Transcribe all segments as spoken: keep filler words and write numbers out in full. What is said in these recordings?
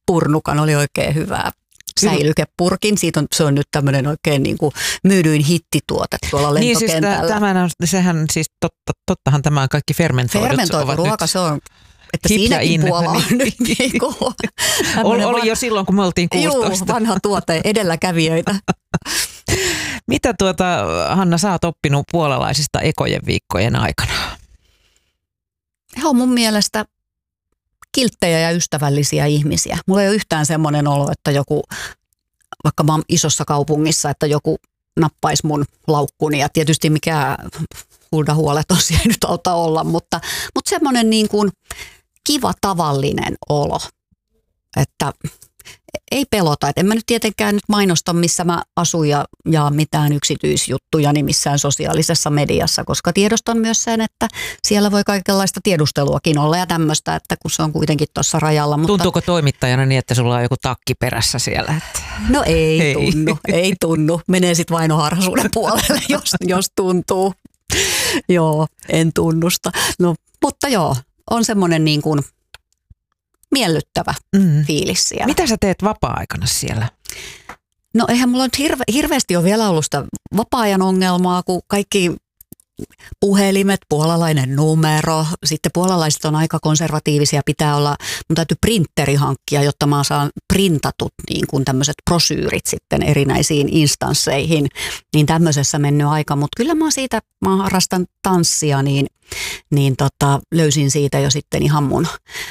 purnukan, oli oikein hyvää. Säilykepurkin. Siitä on, se on nyt tämmöinen oikein niin kuin myydyin hittituote tuolla lentokentällä. Niin siis tämän on, sehän siis totta, tottahan tämä on kaikki fermentoidut. Fermentoitu ruoka, se on, että siinäkin Puola on nyt niin kuin. Oli, oli jo silloin, kun me oltiin kuusitoista. Juu, vanha tuote, edelläkävijöitä. Mitä tuota, Hanna, sä oot oppinut puolalaisista ekojen viikkojen aikana? He on mun mielestä kilttejä ja ystävällisiä ihmisiä. Mulla ei ole yhtään semmoinen olo, että joku, vaikka mä oon isossa kaupungissa, että joku nappaisi mun laukkuni. Ja tietysti mikä huudahuolet siellä ei nyt auta olla, mutta, mutta semmoinen niin kuin kiva tavallinen olo, että ei pelota. Et en mä nyt tietenkään nyt mainosta, missä mä asun ja, ja mitään yksityisjuttuja niin missään sosiaalisessa mediassa, koska tiedostan myös sen, että siellä voi kaikenlaista tiedusteluakin olla ja tämmöistä, että kun se on kuitenkin tuossa rajalla. Mutta tuntuuko toimittajana niin, että sulla on joku takki perässä siellä? No ei, ei. tunnu, ei tunnu. Menee sitten vainoharhaisuuden puolelle, jos, jos tuntuu. Joo, en tunnusta. No, mutta joo, on semmoinen niin kuin miellyttävä mm. fiilis siellä. Mitä sä teet vapaa-aikana siellä? No eihän mulla nyt hirve, hirveästi ole vielä ollut sitä vapaa-ajan ongelmaa, kun kaikki puhelimet, puolalainen numero, sitten puolalaiset on aika konservatiivisia, pitää olla, mun täytyy printeri hankkia, jotta mä saan printatut niin kuin tämmöiset brosyyrit sitten erinäisiin instansseihin, niin tämmöisessä mennyt aika, mutta kyllä mä siitä, mä harrastan tanssia, niin, niin tota, löysin siitä jo sitten ihan mun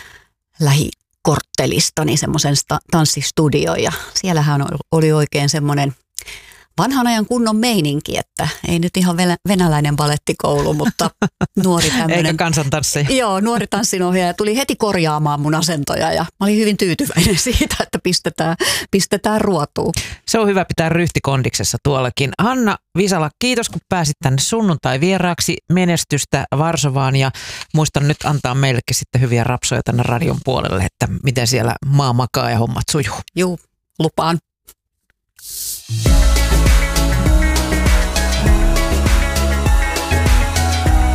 lähikorttelistani semmoisen tanssistudio ja siellähän oli oikein semmoinen vanhan ajan kunnon meininki, että ei nyt ihan venäläinen balettikoulu, mutta nuori tämmöinen. Eikä kansantansseja. Joo, nuori tanssinohjaaja tuli heti korjaamaan mun asentoja ja mä olin hyvin tyytyväinen siitä, että pistetään, pistetään ruotuun. Se on hyvä pitää ryhtikondiksessa tuollakin. Hanna Visala, kiitos kun pääsit tänne sunnuntai vieraaksi, menestystä Varsovaan ja muistan nyt antaa meillekin sitten hyviä rapsoja tänne radion puolelle, että miten siellä maa makaa ja hommat sujuu. Juu, lupaan.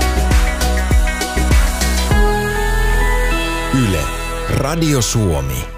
Yle, Radio Suomi.